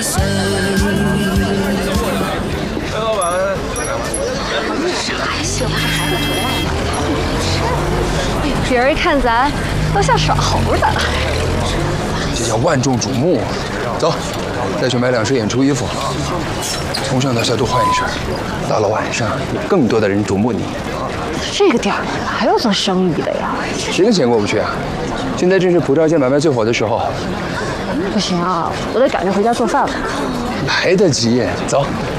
老板， 啥呀？喜欢孩子回来了，别人一看咱都像耍猴的。 这叫万众瞩目。走，再去买2身演出衣服，从上到下都换一身。到了晚上，有更多的人瞩目你。 这个点儿还要做生意的呀？ 谁跟钱过不去啊？现在正是普照线买卖最火的时候。 不行啊，我得赶着回家做饭了。 来得及，走。